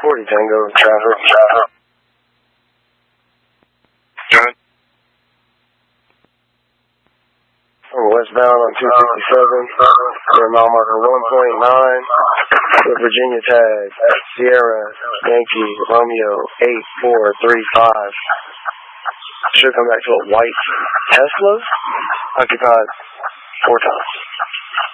40 Tango, traffic. Good. Westbound on 267, near mile marker 1.9, with Virginia tag, Sierra, Yankee, Romeo, 8435. Should come back to a white Tesla, occupied 4 times.